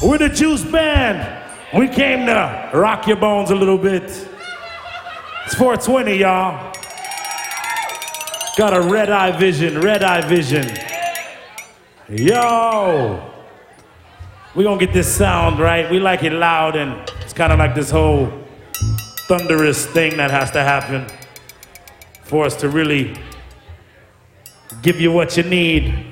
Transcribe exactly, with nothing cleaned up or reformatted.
We're the Juice Band. We came to rock your bones a little bit. It's four twenty, y'all. Got a red eye vision, red eye vision. Yo. We gonna get this sound right. We like it loud, and it's kind of like this whole thunderous thing that has to happen for us to really give you what you need.